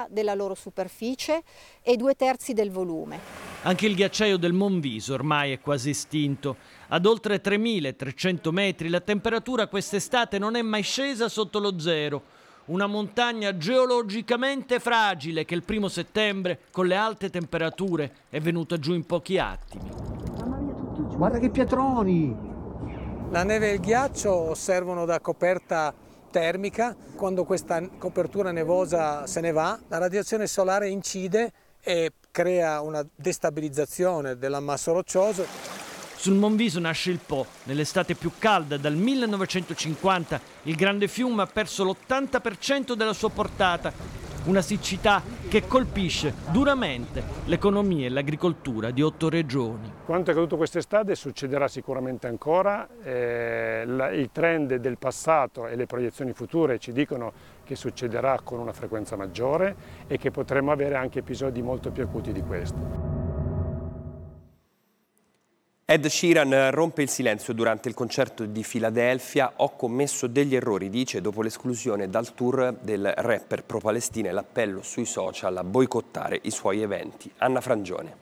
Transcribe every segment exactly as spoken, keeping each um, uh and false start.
della loro superficie e due terzi del volume. Anche il ghiacciaio del Monviso ormai è quasi estinto. Ad oltre tremilatrecento metri la temperatura quest'estate non è mai scesa sotto lo zero. Una montagna geologicamente fragile che il primo settembre, con le alte temperature, è venuta giù in pochi attimi. Guarda che pietroni! La neve e il ghiaccio servono da coperta termica. Quando questa copertura nevosa se ne va, la radiazione solare incide e crea una destabilizzazione dell'ammasso roccioso. Sul Monviso nasce il Po. Nell'estate più calda, dal millenovecentocinquanta, il grande fiume ha perso l'ottanta per cento della sua portata. Una siccità che colpisce duramente l'economia e l'agricoltura di otto regioni. Quanto è accaduto quest'estate succederà sicuramente ancora. Eh, la, il trend del passato e le proiezioni future ci dicono che succederà con una frequenza maggiore e che potremo avere anche episodi molto più acuti di questo. Ed Sheeran rompe il silenzio durante il concerto di Filadelfia. Ho commesso degli errori, dice, dopo l'esclusione dal tour del rapper pro-Palestina e l'appello sui social a boicottare i suoi eventi. Anna Frangione.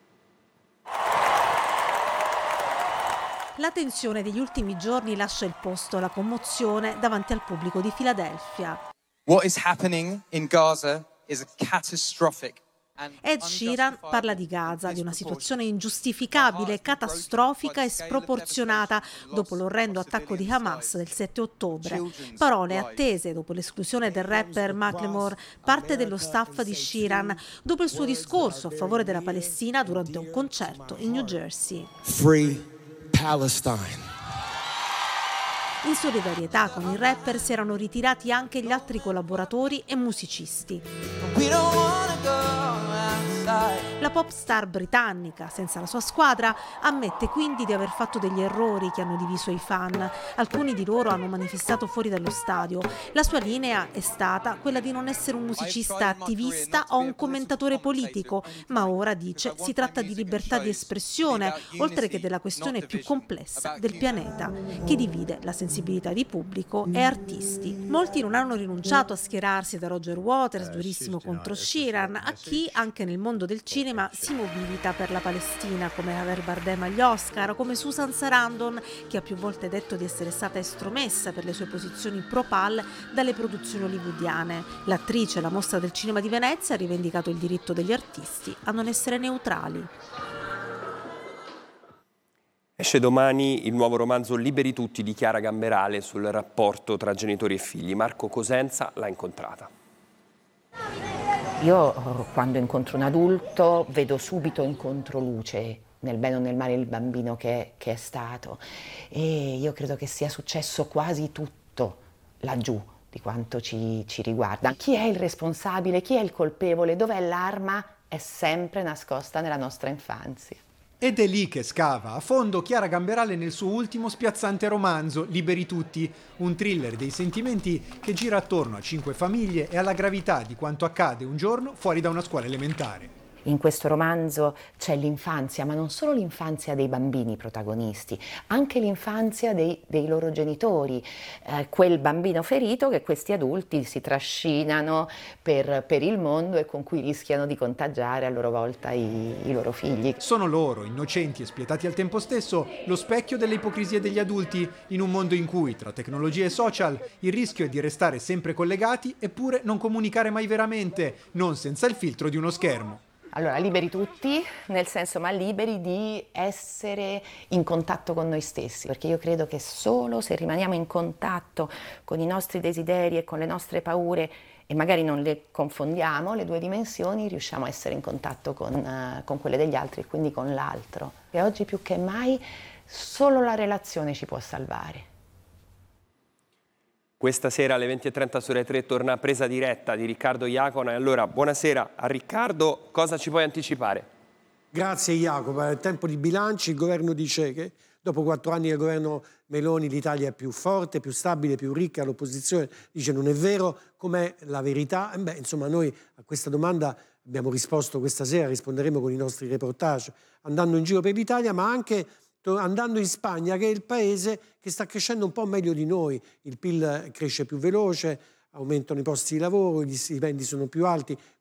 La tensione degli ultimi giorni lascia il posto alla commozione davanti al pubblico di Filadelfia. What is happening in Gaza is a catastrophic. Ed Sheeran parla di Gaza, di una situazione ingiustificabile, catastrofica e sproporzionata dopo l'orrendo attacco di Hamas del sette ottobre. Parole attese dopo l'esclusione del rapper Macklemore, parte dello staff di Sheeran, dopo il suo discorso a favore della Palestina durante un concerto in New Jersey. Free Palestine. In solidarietà con il rapper si erano ritirati anche gli altri collaboratori e musicisti. La pop star britannica, senza la sua squadra, ammette quindi di aver fatto degli errori che hanno diviso i fan. Alcuni di loro hanno manifestato fuori dallo stadio. La sua linea è stata quella di non essere un musicista attivista o un commentatore politico, ma ora, dice, si tratta di libertà di espressione, oltre che della questione più complessa del pianeta, che divide la sensibilità di pubblico e artisti. Molti non hanno rinunciato a schierarsi, da Roger Waters, durissimo contro Sheeran, a chi, anche nel mondo del cinema, si mobilita per la Palestina, come Javier Bardem agli Oscar, come Susan Sarandon, che ha più volte detto di essere stata estromessa per le sue posizioni pro-Pal dalle produzioni hollywoodiane. L'attrice alla Mostra del Cinema di Venezia ha rivendicato il diritto degli artisti a non essere neutrali. Esce domani il nuovo romanzo Liberi tutti di Chiara Gamberale sul rapporto tra genitori e figli. Marco Cosenza l'ha incontrata. Io quando incontro un adulto vedo subito in controluce, nel bene o nel male, il bambino che, che è stato, e io credo che sia successo quasi tutto laggiù di quanto ci, ci riguarda. Chi è il responsabile, chi è il colpevole, dov'è l'arma, è sempre nascosta nella nostra infanzia. Ed è lì che scava a fondo Chiara Gamberale nel suo ultimo spiazzante romanzo, Liberi tutti, un thriller dei sentimenti che gira attorno a cinque famiglie e alla gravità di quanto accade un giorno fuori da una scuola elementare. In questo romanzo c'è l'infanzia, ma non solo l'infanzia dei bambini protagonisti, anche l'infanzia dei, dei loro genitori, eh, quel bambino ferito che questi adulti si trascinano per, per il mondo e con cui rischiano di contagiare a loro volta i, i loro figli. Sono loro, innocenti e spietati al tempo stesso, lo specchio delle ipocrisie degli adulti, in un mondo in cui, tra tecnologia e social, il rischio è di restare sempre collegati eppure non comunicare mai veramente, non senza il filtro di uno schermo. Allora, liberi tutti, nel senso, ma liberi di essere in contatto con noi stessi, perché io credo che solo se rimaniamo in contatto con i nostri desideri e con le nostre paure, e magari non le confondiamo, le due dimensioni, riusciamo a essere in contatto con, uh, con quelle degli altri e quindi con l'altro. E oggi più che mai solo la relazione ci può salvare. Questa sera alle venti e trenta su Rai tre torna Presa diretta di Riccardo Iacona. E allora, buonasera a Riccardo, cosa ci puoi anticipare? Grazie Jacopo, è tempo di bilanci, il governo dice che dopo quattro anni del governo Meloni l'Italia è più forte, più stabile, più ricca, l'opposizione dice non è vero, com'è la verità? E beh, insomma, noi a questa domanda abbiamo risposto questa sera, risponderemo con i nostri reportage andando in giro per l'Italia, ma anche andando in Spagna, che è il paese che sta crescendo un po' meglio di noi. Il P I L cresce più veloce, aumentano i posti di lavoro, gli stipendi sono più alti,